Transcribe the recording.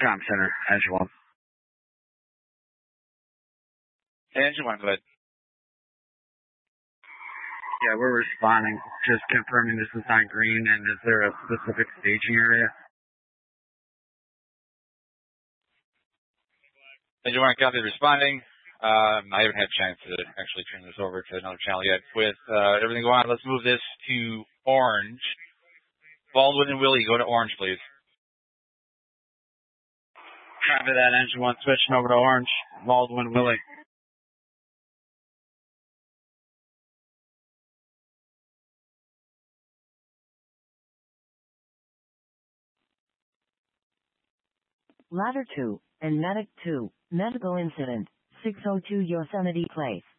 Com Center, Engine 1. Engine 1, go ahead. Yeah, we're responding. Just confirming this is on green, and is there a specific staging area? Engine 1, copy, responding. I haven't had a chance to actually turn this over to another channel yet. With everything going on, let's move this to orange. Baldwin and Willie, go to orange, please. Copy that, Engine 1, switching over to orange. Baldwin, Willie. Ladder 2, and Medic 2, medical incident, 602 Yosemite Place.